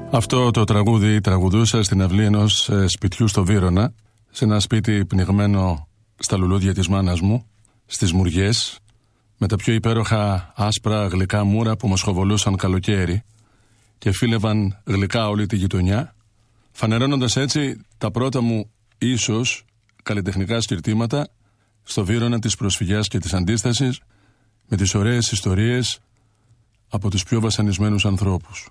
Αυτό το τραγούδι τραγουδούσα στην αυλή ενός σπιτιού στο Βύρωνα, σε ένα σπίτι πνιγμένο στα λουλούδια της μάνας μου, στις μουριές, με τα πιο υπέροχα άσπρα γλυκά μούρα που μοσχοβολούσαν καλοκαίρι και φίλευαν γλυκά όλη τη γειτονιά, φανερώνοντας έτσι τα πρώτα μου ίσως καλλιτεχνικά σκυρτήματα στο Βύρωνα της προσφυγιάς και της αντίστασης, με τις ωραίες ιστορίες από τους πιο βασανισμένους ανθρώπους.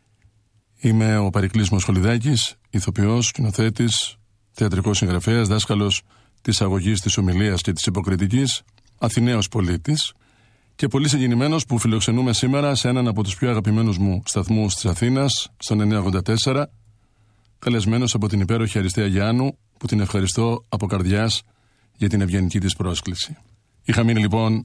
Είμαι ο Περικλής Μοσχολιδάκης, ηθοποιός, σκηνοθέτης, θεατρικός συγγραφέας, δάσκαλος της αγωγής, της ομιλίας και της υποκριτικής, Αθηναίος πολίτης και πολύ συγκινημένος που φιλοξενούμε σήμερα σε έναν από τους πιο αγαπημένους μου σταθμούς της Αθήνας, στον 984, καλεσμένος από την υπέροχη Αριστεία Γιάννου, που την ευχαριστώ από καρδιάς για την ευγενική της πρόσκληση. Είχα μείνει λοιπόν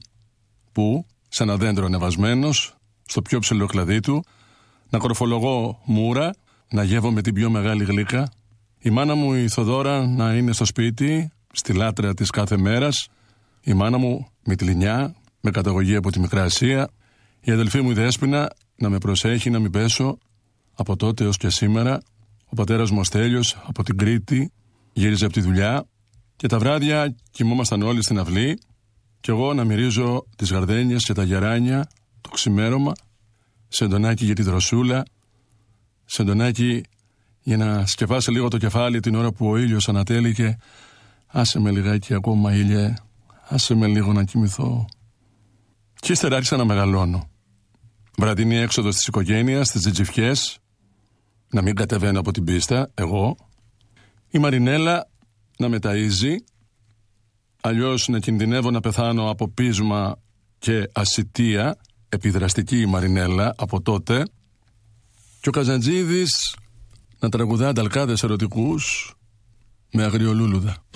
σαν ένα δέντρο ανεβασμένος, στο πιο ψηλό κλαδί του, να κοροφολογώ μούρα, να γεύομαι την πιο μεγάλη γλύκα, η μάνα μου η Θοδώρα να είναι στο σπίτι, στη λάτρεια της κάθε μέρας, η μάνα μου Μητληνιά, με καταγωγή από τη Μικρά Ασία, η αδελφή μου η Δέσποινα να με προσέχει να μην πέσω από τότε έως και σήμερα, ο πατέρας μου ο Στέλιος από την Κρήτη γύριζε από τη δουλειά και τα βράδια κοιμόμασταν όλοι στην αυλή κι εγώ να μυρίζω τις γαρδένιες και τα γεράνια το ξημέρωμα, σεντονάκι για τη δροσούλα, σεντονάκι για να σκεφάσει λίγο το κεφάλι την ώρα που ο ήλιος ανατέληκε. Άσε με λιγάκι ακόμα ήλιε, άσε με λίγο να κοιμηθώ. Και ύστερα άρχισα να μεγαλώνω. Βραδινή έξοδος της οικογένειας, στις τζιτζιφιές, να μην κατεβαίνω από την πίστα, εγώ. Η Μαρινέλα να με ταΐζει, αλλιώς να κινδυνεύω να πεθάνω από πείσμα και ασιτεία, επιδραστική η Μαρινέλα από τότε, και ο Καζαντζίδης να τραγουδά ανταλκάδες ερωτικούς με αγριολούλουδα.